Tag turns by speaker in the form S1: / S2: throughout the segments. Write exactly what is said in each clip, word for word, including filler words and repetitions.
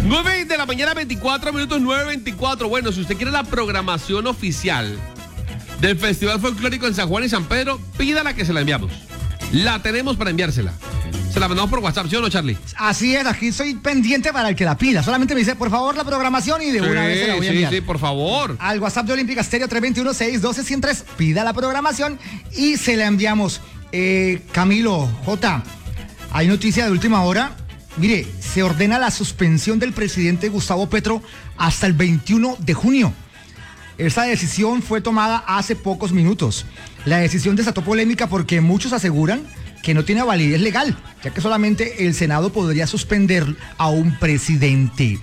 S1: nueve de la mañana, veinticuatro minutos, nueve veinticuatro. Bueno, si usted quiere la programación oficial del Festival Folclórico en San Juan y San Pedro, pídala que se la enviamos. La tenemos para enviársela. Se la mandamos por WhatsApp, ¿sí o no, Charlie?
S2: Así es, aquí soy pendiente para el que la pida. Solamente me dice, por favor, la programación y de
S1: Sí,
S2: una vez se la voy a
S1: sí,
S2: enviar.
S1: sí, por favor.
S2: Al WhatsApp de Olímpica Estéreo tres dos uno, seis uno dos, uno cero tres, pida la programación y se la enviamos. Eh, Camilo, J, hay noticia de última hora. Mire, se ordena la suspensión del presidente Gustavo Petro hasta el veintiuno de junio. Esa decisión fue tomada hace pocos minutos. La decisión desató polémica porque muchos aseguran que no tiene validez legal, ya que solamente el Senado podría suspender a un presidente.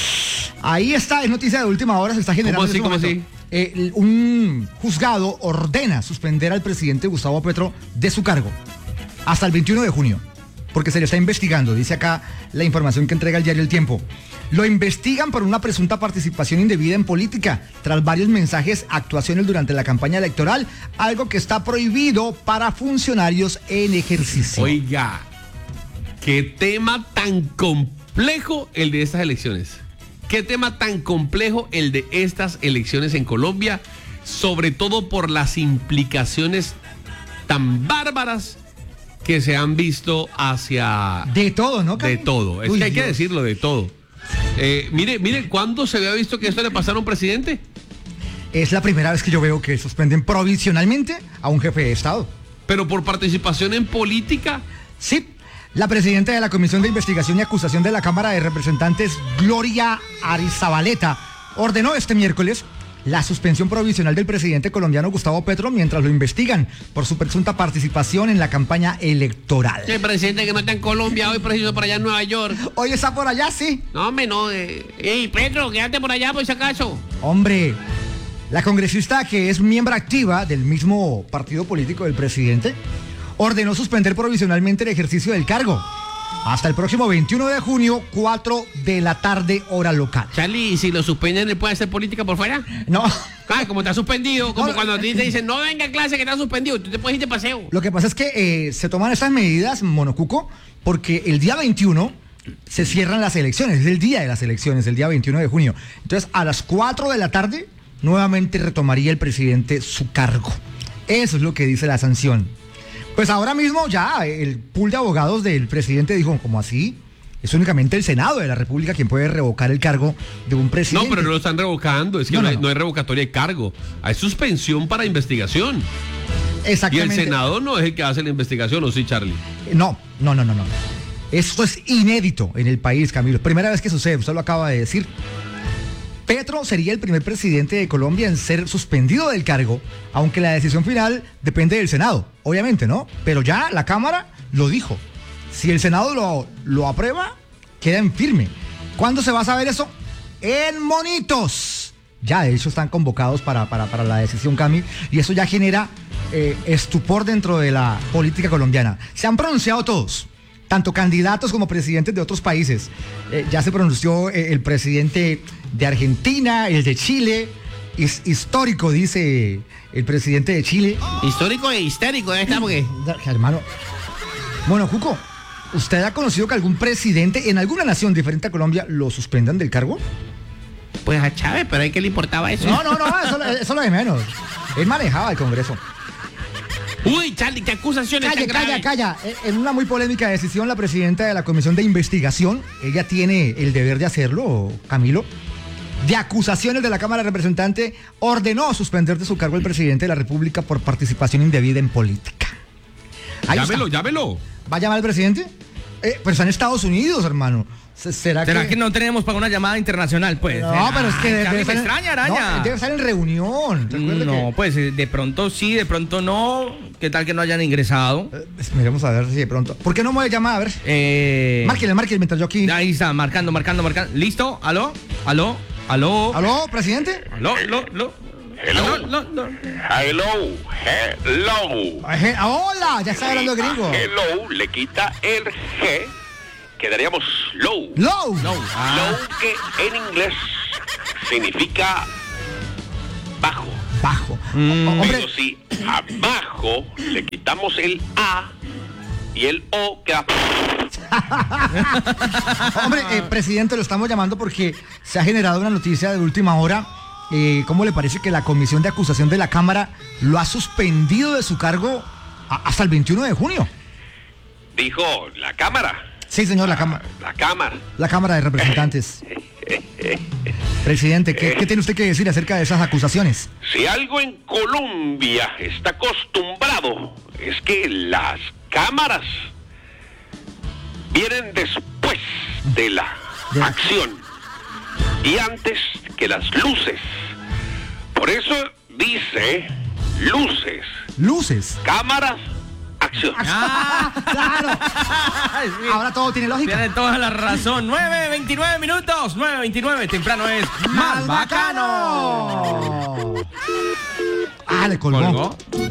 S2: Ahí está, es noticia de última hora, se está generando.
S1: ¿Cómo así,
S2: en este
S1: cómo
S2: momento.
S1: así?
S2: Eh, un juzgado ordena suspender al presidente Gustavo Petro de su cargo hasta el veintiuno de junio, porque se le está investigando, dice acá la información que entrega el diario El Tiempo. Lo investigan por una presunta participación indebida en política, tras varios mensajes, actuaciones durante la campaña electoral, algo que está prohibido para funcionarios en ejercicio.
S1: Oiga, qué tema tan complejo el de estas elecciones. Qué tema tan complejo el de estas elecciones en Colombia, sobre todo por las implicaciones tan bárbaras que se han visto hacia...
S2: De todo, ¿no, Cami?
S1: De todo, es
S2: Uy,
S1: que hay que
S2: Dios.
S1: decirlo, de todo. Eh, mire, mire, ¿cuándo se había visto que esto le pasara a un presidente?
S2: Es la primera vez que yo veo que suspenden provisionalmente a un jefe de Estado.
S1: Pero por participación en política.
S2: Sí, la presidenta de la Comisión de Investigación y Acusación de la Cámara de Representantes, Gloria Arizabaleta, ordenó este miércoles la suspensión provisional del presidente colombiano Gustavo Petro mientras lo investigan por su presunta participación en la campaña electoral.
S1: El presidente que no está en Colombia, hoy preciso por allá en Nueva York.
S2: Hoy está por allá, sí.
S1: No, hombre, no. Eh, ey, Petro, quédate por allá por si acaso.
S2: Hombre, la congresista, que es miembro activa del mismo partido político del presidente, ordenó suspender provisionalmente el ejercicio del cargo hasta el próximo veintiuno de junio, cuatro de la tarde, hora local.
S1: Charlie, ¿y si lo suspenden, le puede hacer política por fuera?
S2: No,
S1: Ah, como está suspendido, como
S2: No,
S1: cuando a ti te dicen, no venga a clase que está suspendido, tú te puedes ir de paseo.
S2: lo que pasa es que eh, se toman estas medidas, Monocuco, porque el día veintiuno se cierran las elecciones, es el día de las elecciones, el día veintiuno de junio. Entonces, a las cuatro de la tarde, nuevamente retomaría el presidente su cargo. Eso es lo que dice la sanción. Pues ahora mismo ya el pool de abogados del presidente dijo, ¿cómo así? Es únicamente el Senado de la República quien puede revocar el cargo de un presidente.
S1: No, pero no lo están revocando, es que
S2: No,
S1: no,
S2: no,
S1: hay,
S2: no.
S1: no hay revocatoria de cargo, hay suspensión para investigación. Y el
S2: Exactamente.
S1: Senado no es el que hace la investigación, ¿o sí, Charlie?
S2: No, no, no, no, no. Esto es inédito en el país, Camilo. Primera vez que sucede, usted lo acaba de decir. Petro sería el primer presidente de Colombia en ser suspendido del cargo, aunque la decisión final depende del Senado, obviamente, ¿no? Pero ya la Cámara lo dijo. Si el Senado lo, lo aprueba, queda en firme. ¿Cuándo se va a saber eso? En Monitos. Ya, de hecho, están convocados para, para, para la decisión, Cami, y eso ya genera eh, estupor dentro de la política colombiana. Se han pronunciado todos, tanto candidatos como presidentes de otros países. Eh, ya se pronunció eh, el presidente de Argentina, el de Chile. Es histórico, dice el presidente de Chile.
S1: Histórico e histérico, ¿eh? Está porque...
S2: Hermano, bueno, Cuco, ¿usted ha conocido que algún presidente en alguna nación diferente a Colombia lo suspendan del cargo?
S1: Pues a Chávez, pero ¿a qué le importaba eso?
S2: No, no, no, eso, eso es lo de menos. Él manejaba el Congreso.
S1: Uy, Charlie, qué acusaciones
S2: Calla,
S1: tan
S2: calla,
S1: graves.
S2: calla. En una muy polémica decisión, la presidenta de la Comisión de Investigación, ella tiene el deber de hacerlo, Camilo, de acusaciones de la Cámara de Representantes, ordenó suspender de su cargo al presidente de la República por participación indebida en política. Ahí
S1: Llámelo,
S2: está.
S1: llámelo.
S2: ¿Va a llamar al presidente? Eh, pero está en Estados Unidos, hermano. ¿Será,
S3: ¿Será
S2: que...
S3: que no tenemos para una llamada internacional, pues?
S2: No, pero es que
S3: Ay,
S2: debe,
S3: a mí me
S2: estar en-
S3: extraña,
S2: no,
S3: araña.
S2: debe estar en reunión. Recuerde
S3: No,
S2: que-
S3: pues eh, de pronto sí, de pronto no. ¿Qué tal que no hayan ingresado?
S2: Eh, miremos a ver si de pronto. ¿Por qué no me voy a llamar? A ver.
S3: Eh,
S2: Márquenle, márquenle mientras yo aquí.
S3: Ahí está, marcando, marcando, marcando. ¿Listo? ¿Aló? ¿Aló? ¿Aló?
S2: ¿Aló, presidente?
S3: ¿Aló? ¿Aló? ¿Aló?
S4: Hello.
S3: ¿Aló? ¿Aló?
S4: Hello, hello.
S2: Aje- ah, hola, ya está hablando gringo.
S4: Hello le quita el G, quedaríamos low.
S2: Low.
S3: No. Ah,
S4: Low que en inglés significa bajo.
S2: Bajo.
S3: Mm.
S2: O- hombre,
S4: Pero si abajo le quitamos el A y el O queda...
S2: Hombre, eh, presidente, lo estamos llamando porque se ha generado una noticia de última hora. Eh, ¿Cómo le parece que la comisión de acusación de la Cámara lo ha suspendido de su cargo a- hasta el veintiuno de junio?
S4: Dijo la Cámara.
S2: Sí, señor, la Cámara.
S4: La Cámara.
S2: La Cámara de Representantes. Presidente, ¿qué, qué tiene usted que decir acerca de esas acusaciones?
S4: Si algo en Colombia está acostumbrado es que las cámaras vienen después de la
S2: De la-
S4: acción y antes que las luces. Por eso dice luces,
S2: Luces.
S4: cámaras, acción.
S2: Claro. Ahora todo tiene lógica.
S3: Tiene toda la razón. nueve veintinueve minutos. nueve veintinueve. Temprano es más bacano.
S2: Ah, le colgó.
S3: ¿Colgó?